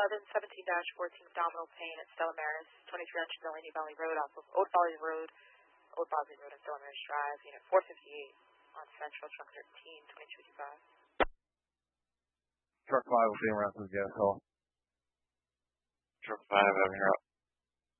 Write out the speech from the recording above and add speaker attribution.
Speaker 1: 1117-14 abdominal pain at Stella Maris, 2300 Delaney Valley Road off of Old Bosley Road and Stella Maris Drive, unit 458 on Central, truck 13, 2255.
Speaker 2: Truck 5 will be around for the gas call.
Speaker 3: Truck 5 having her up.